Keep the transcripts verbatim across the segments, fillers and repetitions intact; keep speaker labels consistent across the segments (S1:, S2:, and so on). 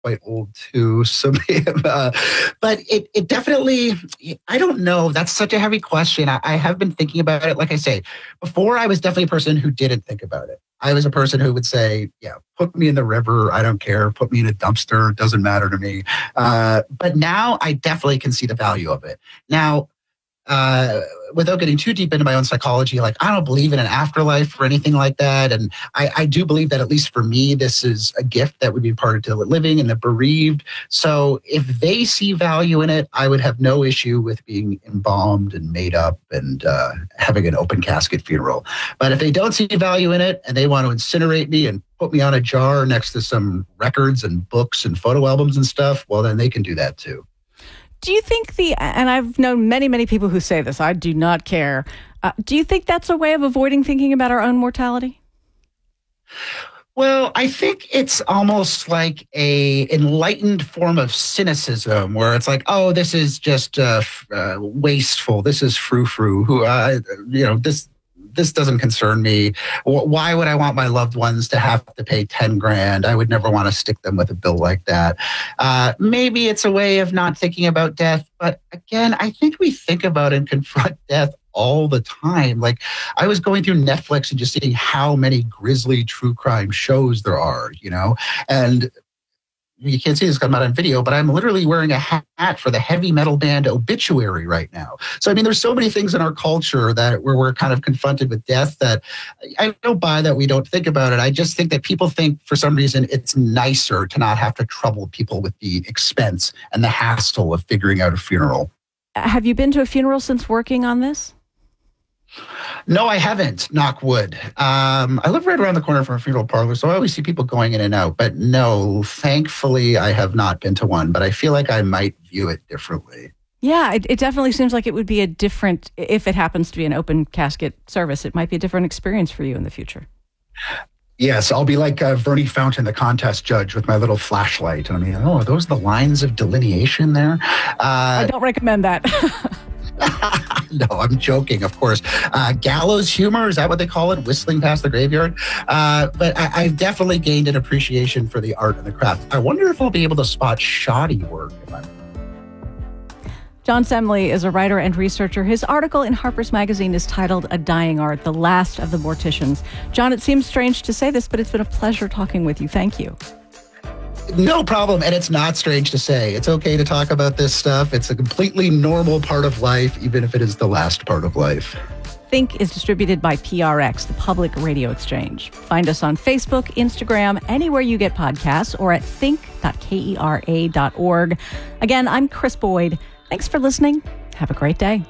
S1: quite old too. So, uh, but it, it definitely, I don't know. That's such a heavy question. I, I have been thinking about it. Like I say, before I was definitely a person who didn't think about it. I was a person who would say, yeah, put me in the river. I don't care. Put me in a dumpster. It doesn't matter to me. Uh, but now I definitely can see the value of it. Now, uh, without getting too deep into my own psychology, like I don't believe in an afterlife or anything like that. And I, I do believe that at least for me, this is a gift that would be imparted to the living and the bereaved. So if they see value in it, I would have no issue with being embalmed and made up and uh, having an open casket funeral. But if they don't see value in it and they want to incinerate me and put me on a jar next to some records and books and photo albums and stuff, well, then they can do that too.
S2: Do you think the, and I've known many, many people who say this, I do not care. Uh, do you think that's a way of avoiding thinking about our own mortality?
S1: Well, I think it's almost like a enlightened form of cynicism where it's like, oh, this is just uh, uh, wasteful. This is frou-frou. Who, uh, you know, this this doesn't concern me. Why would I want my loved ones to have to pay ten grand? I would never want to stick them with a bill like that. Uh, maybe it's a way of not thinking about death. But again, I think we think about and confront death all the time. Like I was going through Netflix and just seeing how many grisly true crime shows there are, you know, and you can't see this because I'm not on video, but I'm literally wearing a hat for the heavy metal band Obituary right now. So, I mean, there's so many things in our culture that where we're kind of confronted with death that I don't buy that we don't think about it. I just think that people think for some reason it's nicer to not have to trouble people with the expense and the hassle of figuring out a funeral.
S2: Have you been to a funeral since working on this?
S1: No, I haven't, knock wood. Um, I live right around the corner from a funeral parlor, so I always see people going in and out. But no, thankfully, I have not been to one, but I feel like I might view it differently.
S2: Yeah, it, it definitely seems like it would be a different, if it happens to be an open casket service, it might be a different experience for you in the future.
S1: Yes, I'll be like uh, Bernie Fountain, the contest judge, with my little flashlight. I mean, oh, are those the lines of delineation there? Uh,
S2: I don't recommend that.
S1: No, I'm joking, of course. Uh, gallows humor, is that what they call it? Whistling past the graveyard? Uh, but I, I've definitely gained an appreciation for the art and the craft. I wonder if I'll be able to spot shoddy work. If I'm...
S2: John Semley is a writer and researcher. His article in Harper's Magazine is titled A Dying Art, The Last of the Morticians. John, it seems strange to say this, but it's been a pleasure talking with you. Thank you.
S1: No problem. And it's not strange to say. It's okay to talk about this stuff. It's a completely normal part of life, even if it is the last part of life.
S2: Think is distributed by P R X, the Public Radio Exchange. Find us on Facebook, Instagram, anywhere you get podcasts, or at think dot kera dot org. Again, I'm Chris Boyd. Thanks for listening. Have a great day.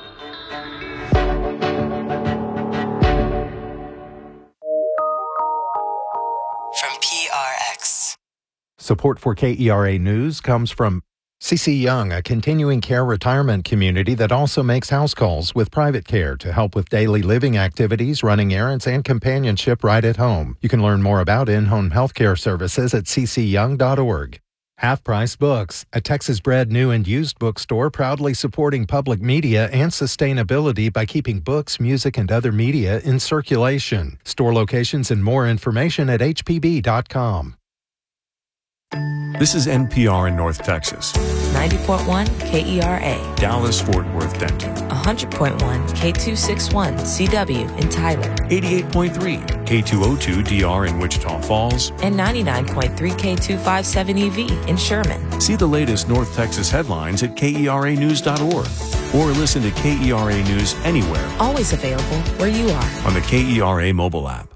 S3: From P R X.
S4: Support for K E R A News comes from C C Young, a continuing care retirement community that also makes house calls with private care to help with daily living activities, running errands, and companionship right at home. You can learn more about in-home healthcare services at c c young dot org. Half Price Books, a Texas-bred new and used bookstore proudly supporting public media and sustainability by keeping books, music, and other media in circulation. Store locations and more information at h p b dot com.
S5: This is N P R in North Texas.
S3: ninety point one K E R A.
S5: Dallas-Fort Worth Denton.
S3: one hundred point one K two sixty-one C W in Tyler.
S5: eighty-eight point three K two oh two D R in Wichita Falls.
S3: And ninety-nine point three K two fifty-seven E V in Sherman.
S5: See the latest North Texas headlines at K E R A news dot org. Or listen to K E R A News anywhere.
S3: Always available where you are.
S5: On the K E R A mobile app.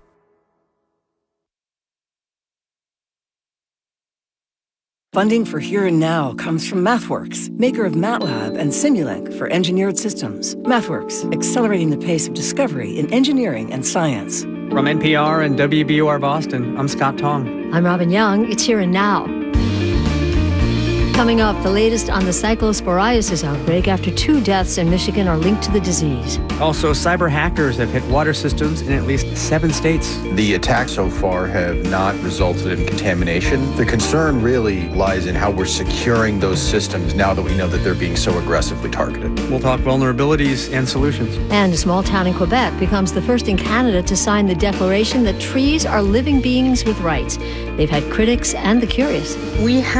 S6: Funding for Here and Now comes from MathWorks, maker of MATLAB and Simulink for engineered systems. MathWorks, accelerating the pace of discovery in engineering and science.
S7: From N P R and W B U R Boston, I'm Scott Tong.
S8: I'm Robin Young. It's Here and Now. Coming up, the latest on the cyclosporiasis outbreak after two deaths in Michigan are linked to the disease.
S7: Also, cyber hackers have hit water systems in at least seven states.
S9: The attacks so far have not resulted in contamination. The concern really lies in how we're securing those systems now that we know that they're being so aggressively targeted.
S7: We'll talk vulnerabilities and solutions.
S8: And a small town in Quebec becomes the first in Canada to sign the declaration that trees are living beings with rights. They've had critics and the curious.
S10: We have